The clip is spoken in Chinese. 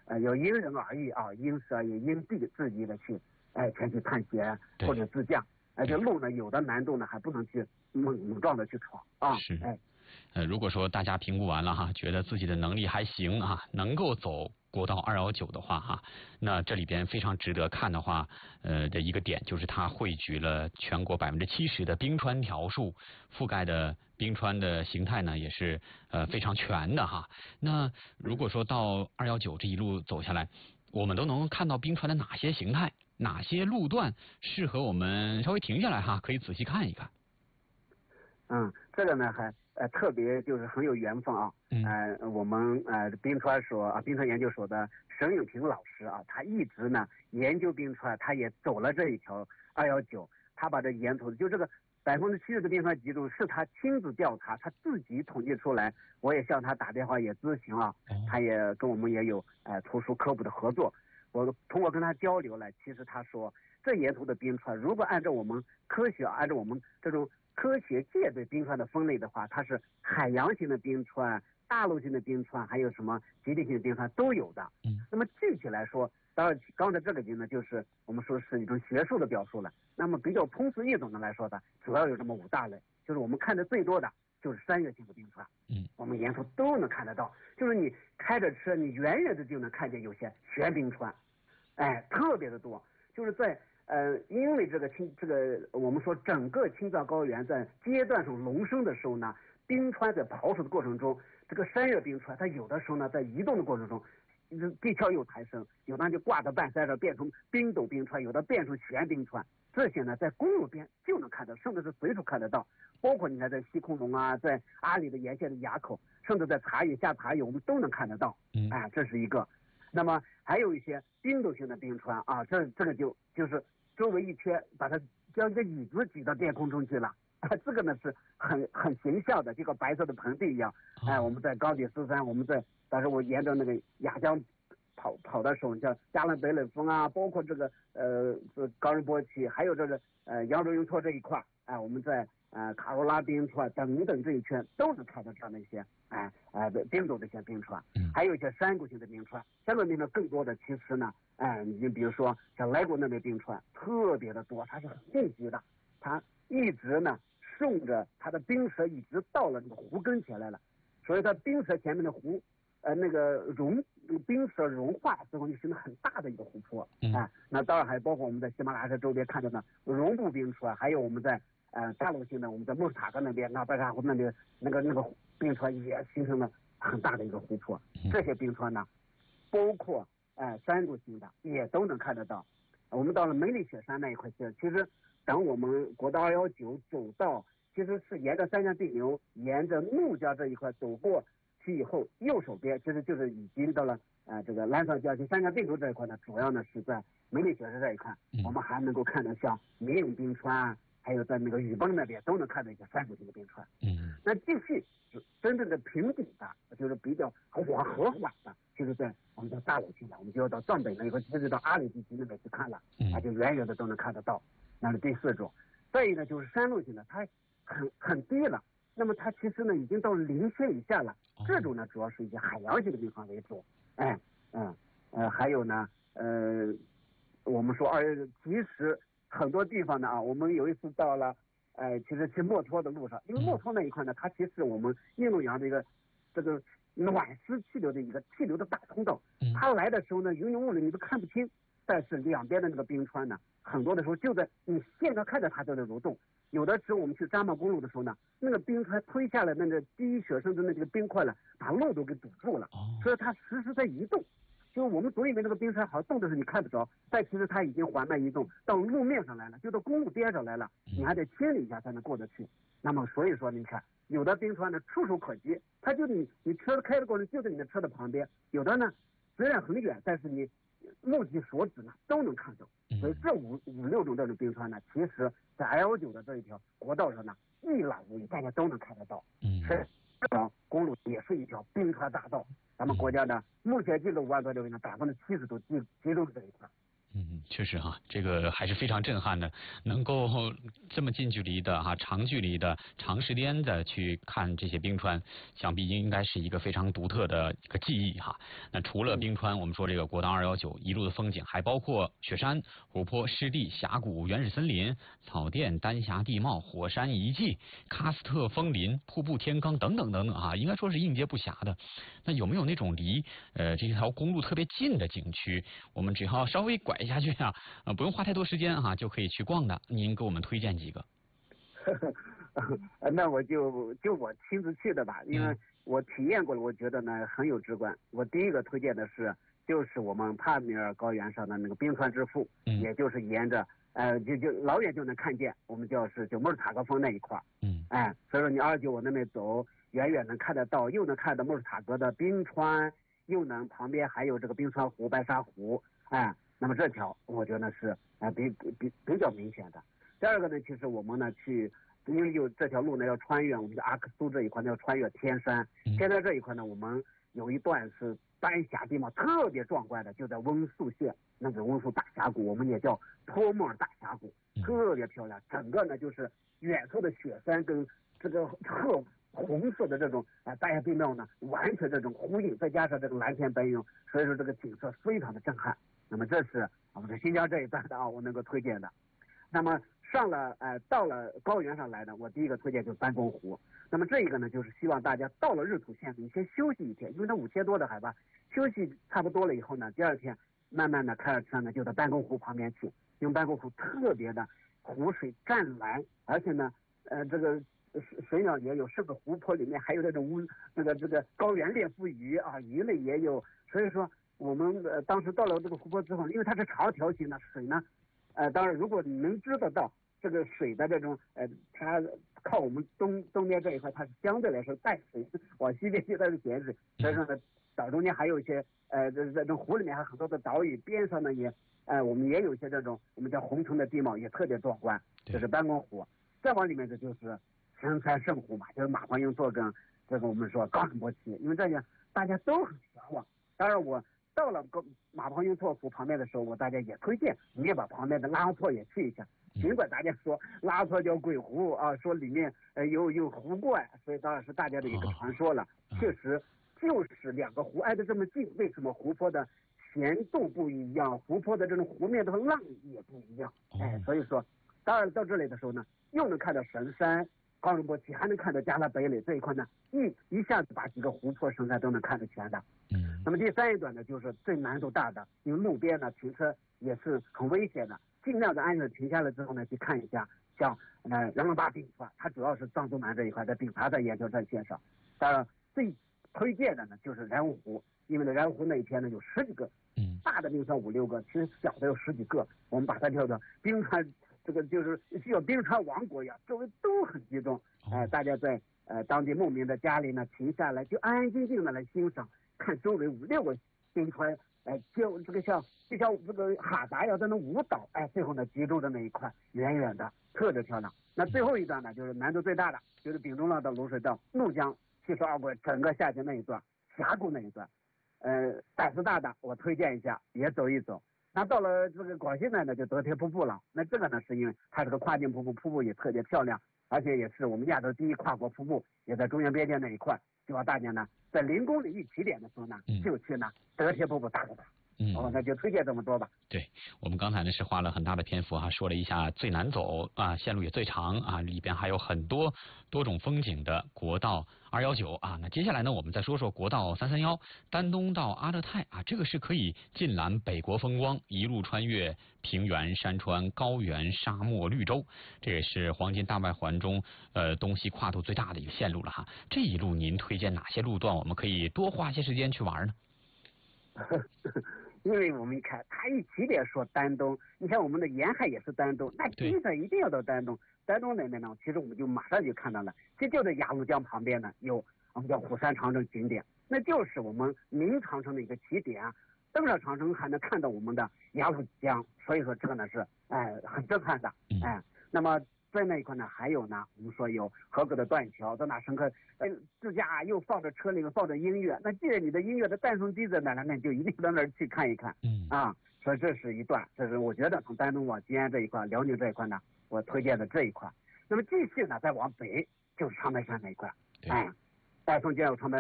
要因人而异啊，因时而异，因地制宜的去前去探险或者自驾。这路呢，有的难度呢还不能去猛撞的去闯啊。 是。如果说大家评估完了哈，觉得自己的能力还行啊，能够走国道219的话哈，那这里边非常值得看的话，的一个点就是它汇聚了全国70%的冰川条数，覆盖的冰川的形态呢也是非常全的哈。那如果说到219这一路走下来，我们都能看到冰川的哪些形态，哪些路段适合我们稍微停下来哈，可以仔细看一看。 这个呢还特别就是很有缘分啊。我们冰川研究所的沈永平老师啊，他一直呢研究冰川，他也走了这一条219，他把这沿途就这个70%的冰川集中是他亲自调查，他自己统计出来。我也向他打电话也咨询啊，他也跟我们也有图书科普的合作。我通过跟他交流了，其实他说这沿途的冰川，如果按照我们按照我们这种科学界对冰川的分类的话，它是海洋型的冰川、大陆型的冰川，还有什么极地型的冰川都有的。那么具体来说，当然刚才这个呢，就是我们说是一种学术的表述了。那么比较通俗易懂的来说的，主要有这么5大类，就是我们看的最多的就是山岳型的冰川。我们沿途都能看得到，就是你开着车，你远远的就能看见有些悬冰川，特别的多，就是在。因为这个我们说整个青藏高原在阶段性隆升的时候呢，冰川在刨除的过程中，这个山岳冰川它有的时候呢在移动的过程中，地壳有抬升，有的就挂到半山上变成冰斗冰川，有的变成悬冰川。这些呢在公路边就能看到，甚至是随处看得到。包括你看在西空龙啊，在阿里的沿线的垭口，甚至在下茶屿我们都能看得到。这是一个。那么还有一些冰斗型的冰川啊，这个就是周围一圈，把它将一个椅子举到天空中去了。这个呢是很形象的，就跟白色的盆地一样。我们在冈底斯山，当时我沿着那个雅江跑的时候，像加勒北冷峰啊，包括这个冈仁波齐，还有这个羊卓雍措这一块，我们在卡罗拉冰川等等这一圈都能看到这样的一些冰斗的一些冰川。还有一些山谷型的冰川，山谷冰川更多的其实呢，你比如说像莱古那边冰川特别的多，它是很密集的，它一直呢顺着它的冰舌一直到了这个湖跟前来了，所以它冰舌前面的湖冰舌融化之后就形成很大的一个湖泊。那当然还包括我们在喜马拉雅周边看到的绒布冰川，还有我们在大陆性的我们在莫斯塔格那边那白沙湖那边那个冰川也形成了很大的一个湖泊。这些冰川呢包括山谷型的也都能看得到。我们到了梅里雪山那一块去，其实等我们国道219走到，其实是沿着三江并流，沿着怒江这一块走过去以后，右手边其实就是已经到了这个澜沧江就三江并流这一块呢，主要呢是在梅里雪山这一块，我们还能够看到像绵永冰川，还有在那个雨崩那边都能看到一些山谷型的冰川。那继续真正的平顶的，就是比较和缓的，就是在我们的大陆性的，我们就要到藏北那一块，甚至到阿里地区那边去看了，就远远的都能看得到。那是第4种。再一个呢就是山路型的，它很低了，那么它其实呢已经到0线以下了。这种呢主要是一些海洋性的冰川为主。还有呢我们说其实很多地方呢我们有一次到了其实去墨脱的路上，因为墨脱那一块呢，它其实我们印度洋的一个这个暖湿气流的一个气流的大通道，它来的时候呢云雾里你都看不清，但是两边的那个冰川呢，很多的时候就在你现场看着它在那蠕动。有的时候我们去扎马公路的时候呢，那个冰川推下来那个积雪甚至那个冰块呢，把路都给堵住了，所以它时时在移动。就是我们总以为那个冰川好像动的时候你看不着，但其实它已经缓慢移动到路面上来了，就到公路边上来了，你还得清理一下才能过得去。那么所以说你看有的冰川呢触手可及，它就你车开的过程就在你的车的旁边，有的呢虽然很远，但是你目及所指呢都能看到。所以这五六种这种冰川呢，其实在 L9的这一条国道上呢一览无遗，大家都能看得到。这条公路也是一条冰川大道，咱们国家呢目前记录5万多公里呢，70%都集中这一块。 确实哈，这个还是非常震撼的，能够这么近距离的长距离的、长时间的去看这些冰川，想必应该是一个非常独特的一个记忆哈。那除了冰川，我们说这个国道219一路的风景，还包括雪山、湖泊、湿地、峡谷、原始森林、草甸、丹霞地貌、火山遗迹、喀斯特枫林、瀑布、天坑等等等等啊，应该说是应接不暇的。那有没有那种离这条公路特别近的景区，我们只要稍微拐下去不用花太多时间就可以去逛的？您给我们推荐几个？ 那我就我亲自去的吧，因为我体验过了，我觉得呢很有直观。我第一个推荐的就是我们帕米尔高原上的那个冰川之父，也就是沿着就老远就能看见，我们就莫尔塔格峰那一块所以说你229往那边走，远远能看得到，又能看到莫尔塔格的冰川，又能旁边还有这个冰川湖、白沙湖，那么这条我觉得是比较明显的。第二个呢，其实我们呢因为有这条路呢要穿越我们的阿克苏这一块呢要穿越天山，天山这一块呢我们有一段是丹霞地貌特别壮观的，就在温宿县那个温宿大峡谷，我们也叫托莫尔大峡谷，特别漂亮。整个呢就是远处的雪山跟这个褐红色的这种丹霞地貌呢完全这种呼应，再加上这个蓝天白云，所以说这个景色非常的震撼。那么这是我们在新疆这一段的我能够推荐的。那么到了高原上来的，我第一个推荐就是班公湖。那么这一个呢，就是希望大家到了日土县你先休息一天，因为它5000多的海拔，休息差不多了以后呢，第二天慢慢的开着车呢，就到班公湖旁边去。因为班公湖特别的湖水湛蓝，而且呢，这个水鸟也有，甚至湖泊里面还有这种这个高原猎腹鱼鱼类也有。所以说我们当时到了这个湖泊之后，因为它是长条形的水呢。当然，如果你能知得到这个水的这种它靠我们东边这一块，它是相对来说淡水，往西边就它是咸水。所以说呢，岛中间还有一些这种湖里面还有很多的岛屿，边上呢我们也有一些这种我们叫红橙的地貌，也特别壮观。这是班公湖。再往里面的就是神山圣湖嘛，就是马黄英做跟这个我们说冈仁波齐，因为这些大家都很向往。当然我到了马黄英措湖旁边的时候，我大家也推荐你也把旁边的拉措也去一下。尽管大家说拉措叫鬼湖说里面有湖怪，所以当然是大家的一个传说了。确实就是两个湖挨得这么近，为什么湖泊的咸度不一样，湖泊的这种湖面的浪也不一样？所以说当然到这里的时候呢，又能看到神山、冈仁波齐，还能看到加拉北垒这一块呢，一下子把几个湖泊、神山都能看得全的。那么第三一段呢，就是最难度大的，因为路边呢停车也是很危险的，尽量的安全停下来之后呢，去看一下像人伦坝冰川，它主要是藏族南这一块，在冰碴的研究战线上。当然最推荐的呢就是然乌湖，因为呢然乌湖那一天呢有10几个，大的冰川5、6个，其实小的有10几个，我们把它叫做冰川，这个就是需要冰川王国一样，周围都很集中。大家在当地牧民的家里呢停下来，就安安静静的来欣赏，看周围5、6个冰川，就这个就像这个哈达要在那舞蹈，最后呢集中的那一块，远远的特别漂亮。那最后一段呢，就是难度最大的，就是丙中浪到卤水到怒江72国整个下去那一段峡谷那一段，胆子大的我推荐一下，也走一走。那到了这个广西呢，就德铁瀑布了。那这个呢，是因为它是个跨境瀑布，瀑布也特别漂亮，而且也是我们亚洲第一跨国瀑布，也在中原边界那一块。希望大家呢，在0公里一起点的时候呢，就去呢德铁瀑布打个打。那就推荐这么多吧。 对，我们刚才呢是花了很大的篇幅说了一下最难走线路也最长里边还有很多种风景的国道219那接下来呢，我们再说说国道331，丹东到阿勒泰这个是可以尽览北国风光，一路穿越平原、山川、高原、沙漠、绿洲，这也是黄金大外环中东西跨度最大的一个线路了哈。这一路您推荐哪些路段，我们可以多花些时间去玩呢？ 因为我们一看，他一起点说丹东，你看我们的沿海也是丹东，那第一站一定要到丹东。丹东那边呢，其实我们就马上就看到了，就在鸭绿江旁边呢，有我们叫虎山长城景点，那就是我们明长城的一个起点登上长城还能看到我们的鸭绿江，所以说这个呢是很震撼的。那么在那一块呢，还有呢，我们说有合格的断桥，在那乘客自驾又放着车里面放着音乐，那既然你的音乐的诞生地在哪呢，那就一定到那儿去看一看。 所以这是一段，这是我觉得从丹东往吉安这一块、辽宁这一块呢，我推荐的这一块。那么继续呢，再往北就是长白山那一块，再从吉安有长白